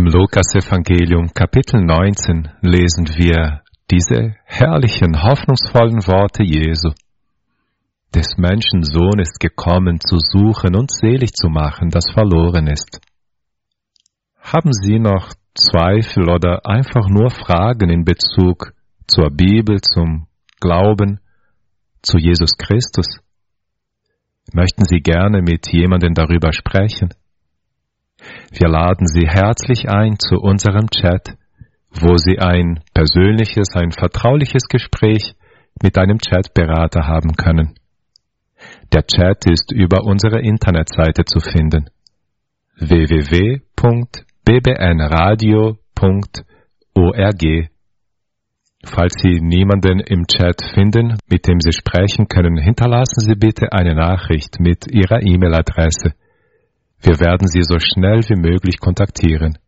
Im Lukas-Evangelium Kapitel 19 lesen wir diese herrlichen, hoffnungsvollen Worte Jesu. Des Menschen Sohn ist gekommen, zu suchen und selig zu machen, das verloren ist. Haben Sie noch Zweifel oder einfach nur Fragen in Bezug zur Bibel, zum Glauben, zu Jesus Christus? Möchten Sie gerne mit jemandem darüber sprechen? Wir laden Sie herzlich ein zu unserem Chat, wo Sie ein persönliches, ein vertrauliches Gespräch mit einem Chatberater haben können. Der Chat ist über unsere Internetseite zu finden: www.bbnradio.org. Falls Sie niemanden im Chat finden, mit dem Sie sprechen können, hinterlassen Sie bitte eine Nachricht mit Ihrer E-Mail-Adresse. Wir werden Sie so schnell wie möglich kontaktieren.